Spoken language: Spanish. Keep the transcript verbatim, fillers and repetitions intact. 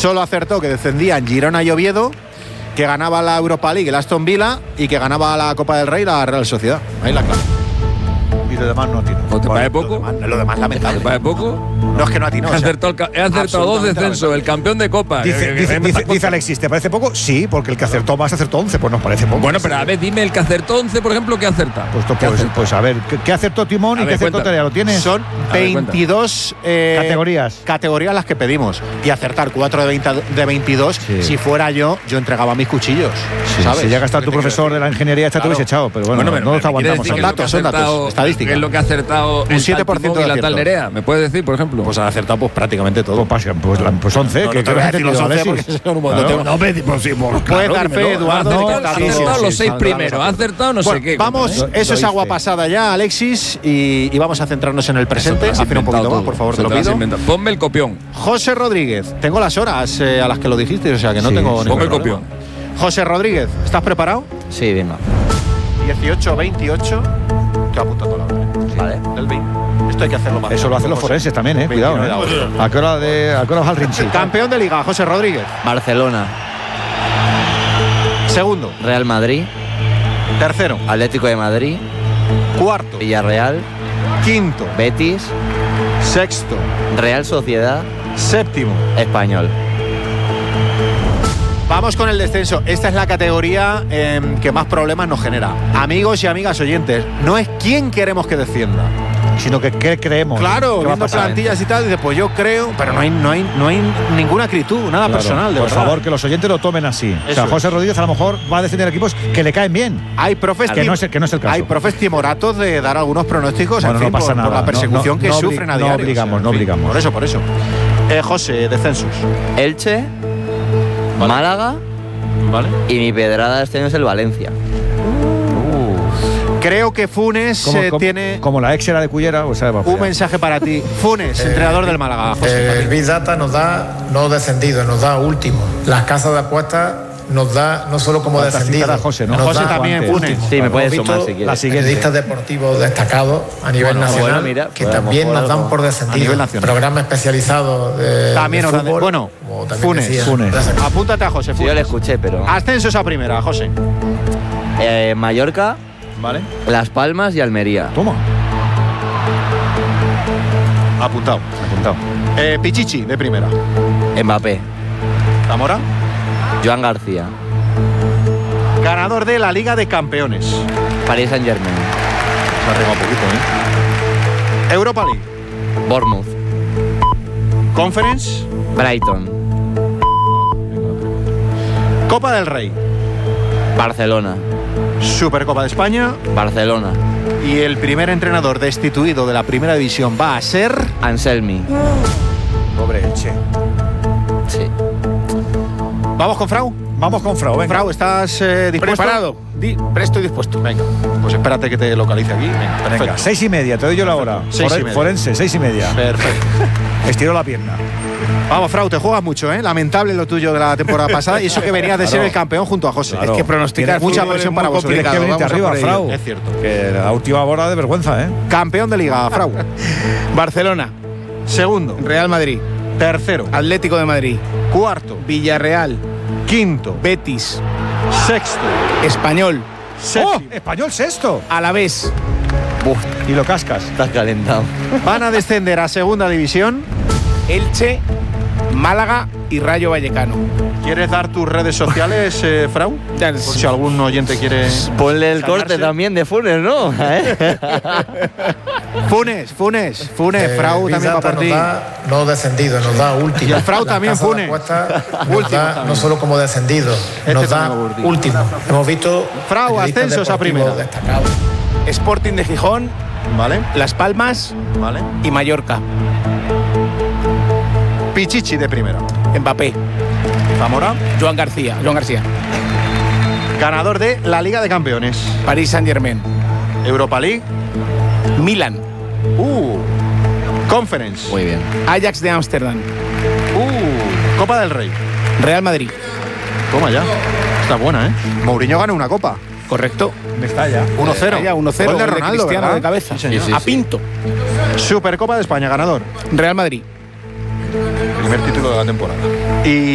Solo acertó que descendían Girona y Oviedo, que ganaba la Europa League el Aston Villa y que ganaba la Copa del Rey la Real Sociedad. Ahí la clave. Y lo demás no atinó. ¿O te parece poco? Lo demás, lo demás lamentable. ¿Te parece poco? No es que no atinó. He o sea, acertado, el ca- he acertado dos descensos, el campeón de Copa. Dice, Que- que- dice, que- dice, dice Alexis, ¿te parece poco? Sí, porque el que acertó más acertó once, pues nos parece poco. Bueno, pero a ver, dime el que acertó once, por ejemplo, ¿qué acerta? Pues, ¿Qué pues, acerta? pues a ver, ¿qué, qué acertó Timón A y ver, qué acertó cuéntame. Tarea? ¿Lo tienes? Son A ver, veintidós eh, Categorías. categorías las que pedimos. Y acertar cuatro de, veinte, de veintidós, Sí. si fuera yo, yo entregaba mis cuchillos. Sí, ¿Sabes? si llega a estar tu ¿Qué te profesor quiero de la ingeniería, esta te Claro. hubiese echado, pero bueno, pero no nos me quiere aguantamos. decir Son que es lo datos, que son ha datos, acertado- estadística. ¿Qué es lo que ha acertado Un el siete por ciento Timón y de la tal acierto. Nerea? ¿Me puedes decir, por ejemplo? Pues han acertado pues prácticamente todo. Pues, pasa, pues, la- pues once, No, no que te voy a que decir los entendido, once Alexis. porque son un montón. Claro. No, no, me pues sí, pues, Puedes claro, dar fe, dímelo. Eduardo. No, de que ha estás acertado dando- los seis sí, primeros, ha acertado no sé Bueno, qué. vamos, ¿eh? eso es Doy agua fe. pasada ya, Alexis, y, y vamos a centrarnos en el presente. Eso te lo has Afina un poquito inventado más, por todo. favor, te Eso lo te lo has pido. inventado. Ponme el copión. José Rodríguez, tengo las horas eh, a las que lo dijiste, o sea que no Sí, tengo sí. ningún Ponme el problema. copión. José Rodríguez, ¿estás preparado? Sí, venga. dieciocho veintiocho. Estoy apuntando la hora. ¿eh? Vale. El veinte. Esto hay que hacerlo más. Eso lo hacen los José. forenses también, eh. Cuidado, veintinueve de eh. agosto. ¿A qué hora de a qué hora vas al Rinchi? Campeón de Liga, José Rodríguez. Barcelona, Segundo. Real Madrid, Tercero. Atlético de Madrid, Cuarto. Villarreal, Quinto. Betis, Sexto. Real Sociedad, Séptimo. Español. Vamos con el descenso. Esta es la categoría eh, que más problemas nos genera. Amigos y amigas oyentes, no es quién queremos que descienda. Sino que qué creemos. Claro, ¿Qué va a viendo pasar? plantillas y tal, dice, pues yo creo, pero no hay, no hay, no hay ninguna acritud, nada Claro. personal, de Por verdad. favor, que los oyentes lo tomen así. o Eso sea, es. José Rodríguez a lo mejor va a defender equipos que le caen bien. Hay profes Que no es el- que no es el caso. Hay profes timoratos de dar algunos pronósticos Bueno, en fin, no pasa por, por nada. la persecución No, no, que no obli- sufren a no diario. obligamos, no en fin, obligamos. Por eso, por eso. Eh, José, descensos. Elche, Vale. Málaga ¿Vale? y mi pedrada de este año es el Valencia. Creo que Funes Como, eh, como- tiene como la ex era de Cullera, o sea, va un fuera. mensaje para ti. Funes, entrenador del Málaga. José, Eh, para el ti. Big Data nos da no descendido, nos da último. Las casas de apuestas nos da no solo como Falta descendido, citar a José, ¿no? nos José da también, último. Funes. Sí, me puedes Hemos sumar visto si quieres. La siguiente. periodistas deportivos destacados a nivel Bueno, nacional bueno, mira, que pues a lo también mejor nos dan algo- por a nivel descendido. nacional. Programa especializado de, También de nos dan de- fútbol. bueno, como también Funes, decía, Funes. de ese- Apúntate a José. Sí, yo Funes. le escuché, pero. Ascensos a primera, José. Eh, Mallorca, Vale. Las Palmas y Almería. Toma. Apuntado. Apuntado. Eh, Pichichi, de primera. Mbappé, Zamora. Joan García, Ganador de la Liga de Campeones. Paris Saint Germain, Se ha regado un poquito, ¿eh? Europa League. Bournemouth, Conference. Brighton, Copa del Rey. Barcelona, Supercopa de España. Barcelona, Y el primer entrenador destituido de la primera división va a ser. Anselmi. Pobre Elche. Sí. Vamos con Frau. Vamos con Frau, venga. Frau, ¿estás eh, dispuesto? Preparado. Di- presto y dispuesto. Venga, pues espérate que te localice aquí. Venga, perfecto. Venga, seis y media, te doy yo la hora. Seis y Foren- media. Forense, seis y media. Perfecto. Estiró la pierna. Vamos, Frau, te juegas mucho, ¿eh? Lamentable lo tuyo de la temporada pasada y eso que venías de ser Claro. el campeón junto a José. Claro. Es que pronosticar Tienes mucha fútbol presión es para muy vosotros. Tienes que complicado. venirte Vamos a arriba, por ello. Frau. Es cierto. Que la última hora de vergüenza, ¿eh? Campeón de Liga, Frau. Barcelona, Segundo. Real Madrid, Tercero. Atlético de Madrid, Cuarto. Villarreal, Quinto. Betis, Sexto. Español, ¡Oh! Séptimo. ¡Español sexto! Alavés, Uf, Y lo cascas. estás calentado. Van a descender a segunda división. Elche, Málaga y Rayo Vallecano. ¿Quieres dar tus redes sociales, eh, Frau? Ya, Por si algún oyente quiere. Ponle el Sacarse. corte también de Funes, ¿no? ¿Eh? Funes, Funes, Funes, Eh, Frau Big también va Data por ti. nos da no descendido, nos da último. Y el Frau Las también, casas de Funes. apuestas nos Último da también. no solo como descendido, Este nos da también va por ti. último. Hemos visto Frau, periodistas ascensos a deportivos primera. destacados. Sporting de Gijón, Vale, Las Palmas vale. y Mallorca. Pichichi de primera. Mbappé, Zamora. Joan García, Joan García, Ganador de la Liga de Campeones. Paris Saint Germain, Europa League. Milan, Uh. Conference. Muy bien. Ajax de Ámsterdam, Uh. Copa del Rey. Real Madrid. Toma ya. Está buena, ¿eh? Mourinho gana una copa. Correcto. Me está ya. uno cero. Ya, uno cero. Gol de gol Ronaldo, Cristiano ¿verdad? de cabeza. Sí, señor. Sí, sí, a sí. Pinto. Supercopa de España, ganador. Real Madrid. Primer título de la temporada. Y